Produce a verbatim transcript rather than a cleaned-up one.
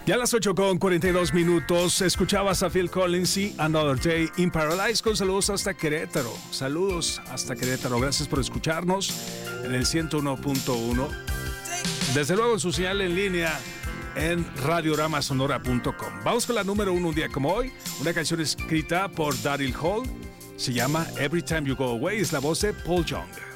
Ya a las ocho con cuarenta y dos minutos, escuchabas a Phil Collins y Another Day in Paradise con saludos hasta Querétaro. Saludos hasta Querétaro, gracias por escucharnos en el ciento uno punto uno. Desde luego en su señal en línea en radiorama sonora punto com. Vamos con la número uno un día como hoy, una canción escrita por Daryl Hall, se llama Every Time You Go Away, es la voz de Paul Young.